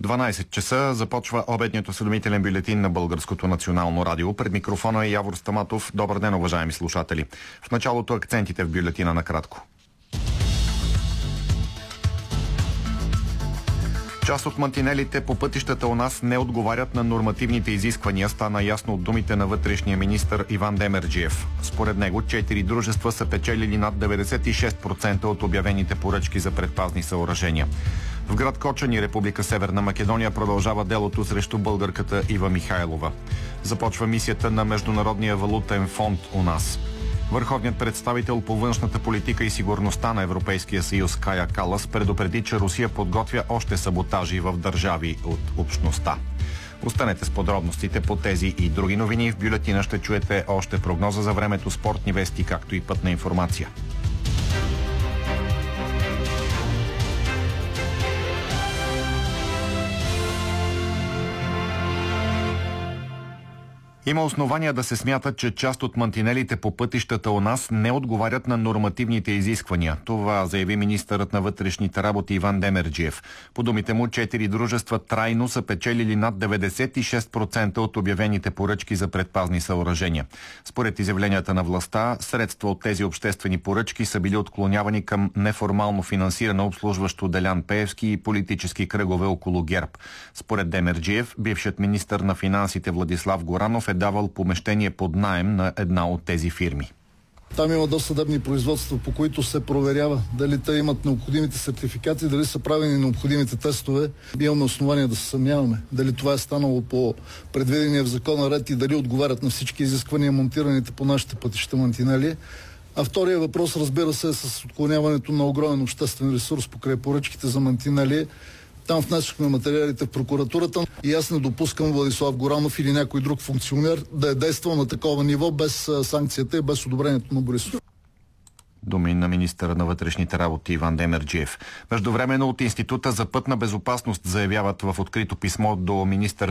12 часа започва обедният осведомителен бюлетин на Българското национално радио. Пред микрофона е Явор Стаматов. Добър ден, уважаеми слушатели. В началото акцентите в бюлетина накратко. Част от мантинелите по пътищата у нас не отговарят на нормативните изисквания, стана ясно от думите на вътрешния министър Иван Демерджиев. Според него 4 дружества са печелили над 96% от обявените поръчки за предпазни съоръжения. В град Кочани, Република Северна Македония, продължава делото срещу българката Ива Михайлова. Започва мисията на Международния валутен фонд у нас. Върховният представител по външната политика и сигурността на Европейския съюз Кая Калас предупреди, че Русия подготвя още саботажи в държави от общността. Останете с подробностите по тези и други новини. В бюлетина ще чуете още прогноза за времето, спортни вести, както и пътна информация. Има основания да се смята, че част от мантинелите по пътищата у нас не отговарят на нормативните изисквания. Това заяви министърът на вътрешните работи Иван Демерджиев. По думите му, 4 дружества трайно са печелили над 96% от обявените поръчки за предпазни съоръжения. Според изявленията на властта, средства от тези обществени поръчки са били отклонявани към неформално финансиране, обслужващо Делян Пеевски и политически кръгове около ГЕРБ. Според Демерджиев, бившият министър на финансите Владислав Горанов е давал помещение под наем на една от тези фирми. Там има досъдебни производства, по които се проверява дали те имат необходимите сертификати, дали са правени необходимите тестове. Имаме основания да се съмняваме дали това е станало по предвидения в закона ред и дали отговарят на всички изисквания монтираните по нашите пътища мантинели. А втория въпрос, разбира се, е с отклоняването на огромен обществен ресурс покрай поръчките за мантинели. Там внесохме материалите в прокуратурата и аз не допускам Владислав Горанов или някой друг функционер да е действал на такова ниво без санкцията и без одобрението на Борисов. Думи на министъра на вътрешните работи Иван Демерджиев. Междувременно от Института за пътна безопасност заявяват в открито писмо до министър